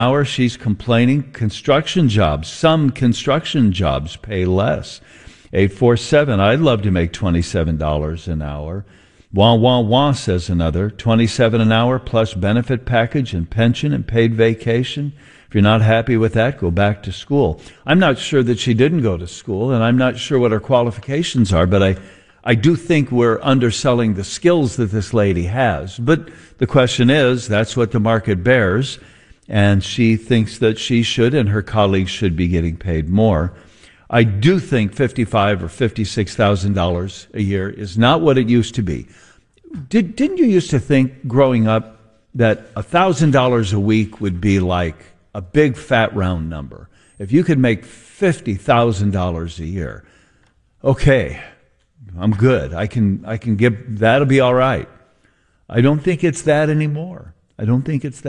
hour. She's complaining. Some construction jobs pay less. 847, I'd love to make $27 an hour. Wah, wah, wah, says another. 27 an hour plus benefit package and pension and paid vacation. If you're not happy with that, go back to school. I'm not sure that she didn't go to school, and I'm not sure what her qualifications are, but I do think we're underselling the skills that this lady has. But the question is, that's what the market bears, and she thinks that she should and her colleagues should be getting paid more. I do think $55,000 or $56,000 a year is not what it used to be. Didn't you used to think growing up that $1,000 a week would be like a big fat round number? If you could make $50,000 a year, okay, I'm good. I can give, that'll be all right. I don't think it's that anymore. I don't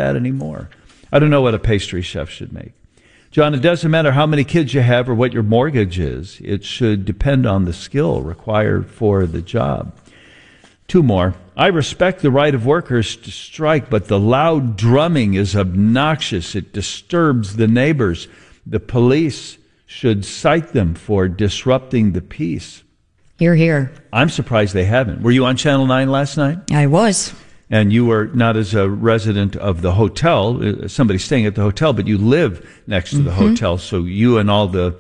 know what a pastry chef should make. John, it doesn't matter how many kids you have or what your mortgage is. It should depend on the skill required for the job. Two more. I respect the right of workers to strike, but the loud drumming is obnoxious. It disturbs the neighbors. The police should cite them for disrupting the peace. Hear, hear. I'm surprised they haven't. Were you on Channel 9 last night? I was. And you were not as a resident of the hotel, somebody staying at the hotel, but you live next to the hotel. So you and all the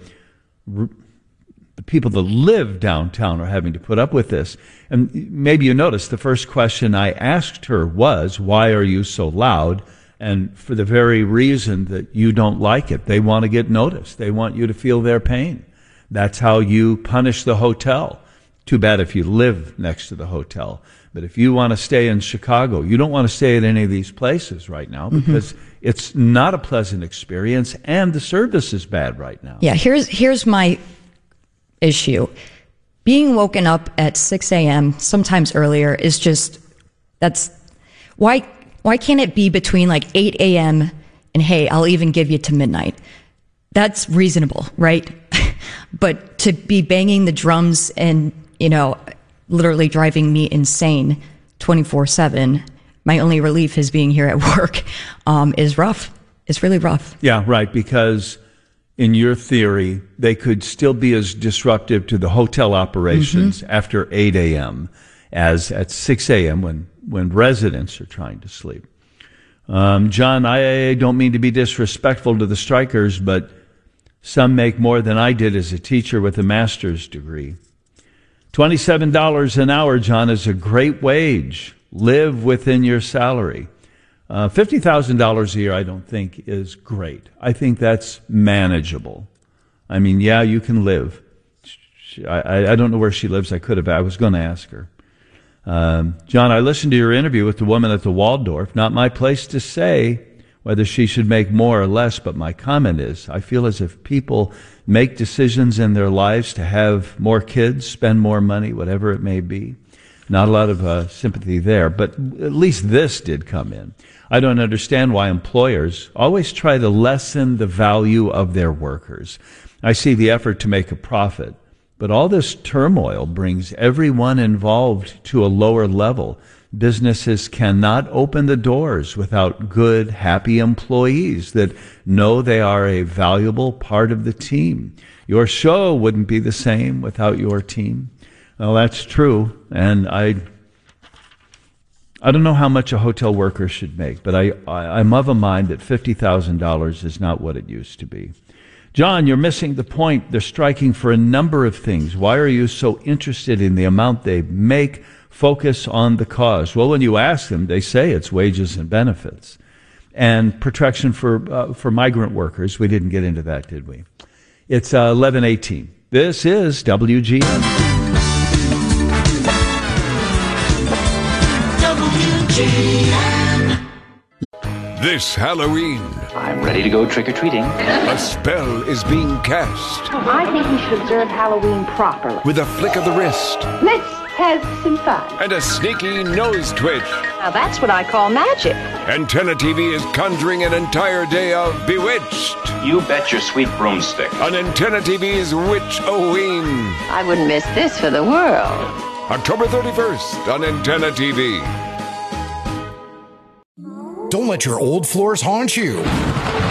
people that live downtown are having to put up with this. And maybe you noticed the first question I asked her was, why are you so loud? And for the very reason that you don't like it. They want to get noticed. They want you to feel their pain. That's how you punish the hotel. Too bad if you live next to the hotel. But if you want to stay in Chicago, you don't want to stay at any of these places right now because it's not a pleasant experience and the service is bad right now. Yeah, here's my issue. Being woken up at 6 a.m., sometimes earlier, is just, why can't it be between like 8 a.m. and, hey, I'll even give you to midnight? That's reasonable, right? But to be banging the drums and, literally driving me insane 24/7, my only relief is being here at work, is rough. It's really rough. Yeah, right, because in your theory, they could still be as disruptive to the hotel operations after 8 a.m. as at 6 a.m. when residents are trying to sleep. John, I don't mean to be disrespectful to the strikers, but some make more than I did as a teacher with a master's degree. $27 an hour, John, is a great wage. Live within your salary. $50,000 a year, I don't think, is great. I think that's manageable. I mean, yeah, you can live. I don't know where she lives. I was going to ask her. John, I listened to your interview with the woman at the Waldorf. Not my place to say whether she should make more or less, but my comment is, I feel as if people make decisions in their lives to have more kids, spend more money, whatever it may be. Not a lot of sympathy there, but at least this did come in. I don't understand why employers always try to lessen the value of their workers. I see the effort to make a profit, but all this turmoil brings everyone involved to a lower level. Businesses cannot open the doors without good, happy employees that know they are a valuable part of the team. Your show wouldn't be the same without your team. Well, that's true, and I don't know how much a hotel worker should make, but I'm of a mind that $50,000 is not what it used to be. John, you're missing the point. They're striking for a number of things. Why are you so interested in the amount they make? Focus on the cause. Well, when you ask them, they say it's wages and benefits. And protection for migrant workers. We didn't get into that, did we? It's 11:18. This is WGN. WGN. This Halloween, I'm ready to go trick-or-treating. a spell is being cast I think we should observe Halloween properly. with a flick of the wrist Let's have some fun. and a sneaky nose twitch. Now that's what I call magic. Antenna TV is conjuring an entire day of Bewitched You bet your sweet broomstick. on Antenna TV's Witch-O-Ween. I wouldn't miss this for the world. October 31st on Antenna TV. Don't let your old floors haunt you.